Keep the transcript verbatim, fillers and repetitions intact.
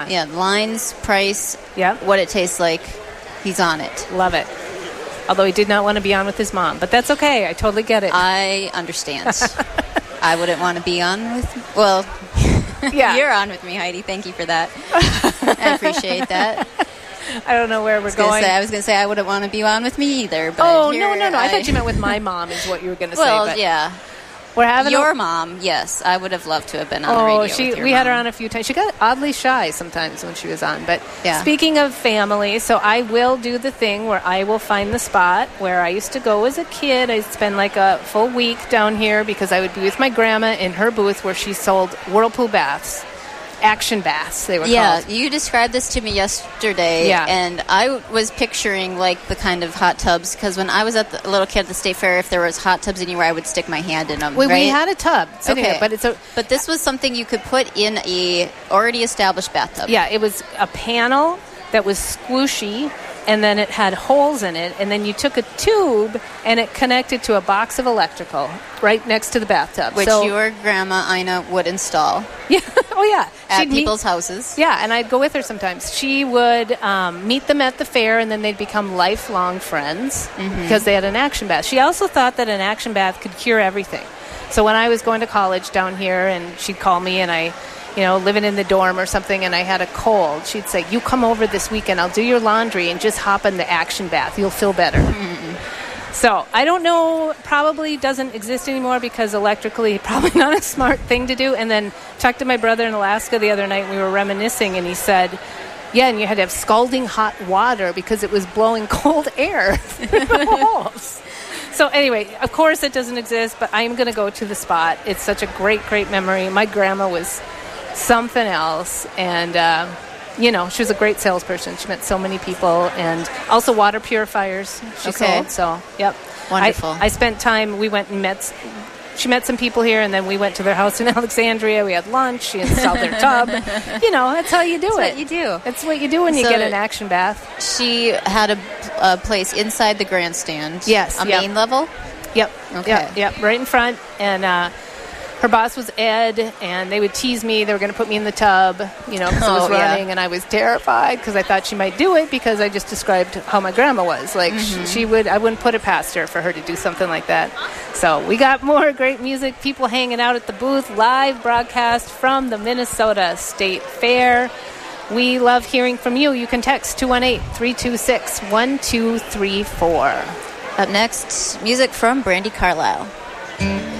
Yeah, lines, price, Yeah. what it tastes like. He's on it. Love it. Although he did not want to be on with his mom. But that's okay. I totally get it. I understand. I wouldn't want to be on with... Well, Yeah. you're on with me, Heidi. Thank you for that. I appreciate that. I don't know where we're I was gonna going. say, I was going to say I wouldn't want to be on with me either. But oh, here no, no, no. I, I thought you meant with my mom is what you were going to well, say. But yeah. We're having Your a, mom, yes. I would have loved to have been on the Oh, radio she. with your we had her mom. on a few times. She got oddly shy sometimes when she was on. But Yeah. speaking of family, so I will do the thing where I will find the spot where I used to go as a kid. I'd spend like a full week down here because I would be with my grandma in her booth where she sold whirlpool baths. Action baths, they were Yeah, called. you described this to me yesterday, Yeah. and I was picturing like the kind of hot tubs because when I was at the a little kid at the state fair, if there was hot tubs anywhere, I would stick my hand in them. We, right? we had a tub sitting Okay. there, but it's a But this was something you could put in a already established bathtub. yeah, it was a panel that was squishy, and then it had holes in it, and then you took a tube and it connected to a box of electrical right next to the bathtub. Which so, your grandma Ina would install yeah, oh yeah, at She'd meet- people's houses. Yeah, and I'd go with her sometimes. She would um, meet them at the fair, and then they'd become lifelong friends because they had an action bath. She also thought that an action bath could cure everything. So when I was going to college down here, and she'd call me, and I, you know, living in the dorm or something, and I had a cold, she'd say, "You come over this weekend. I'll do your laundry and just hop in the action bath. You'll feel better." Mm-mm. So I don't know, probably doesn't exist anymore because electrically probably not a smart thing to do. And then talked to my brother in Alaska the other night, and we were reminiscing, and he said, yeah, and you had to have scalding hot water because it was blowing cold air through the holes. So anyway, of course it doesn't exist, but I'm going to go to the spot. It's such a great, great memory. My grandma was something else, and uh, you know, she was a great salesperson. She met so many people, and also water purifiers she Okay. sold. So, yep, Wonderful. I, I spent time. We went and met. She met some people here, and then we went to their house in Alexandria. We had lunch. She installed their tub. You know, that's how you do That's it. what you do. That's what you do when you So- get an action bath. She had a, a place inside the grandstand. Yes, A yep. main level? Yep. Okay. Yep, yep, right in front. And uh, her boss was Ed, and they would tease me. They were going to put me in the tub, you know, because I was Oh, yeah. running, and I was terrified because I thought she might do it because I just described how my grandma was. Like, Mm-hmm. she, she would, I wouldn't put it past her for her to do something like that. So we got more great music, people hanging out at the booth, live broadcast from the Minnesota State Fair. We love hearing from you. You can text two one eight, three two six, one two three four. Up next, music from Brandi Carlile.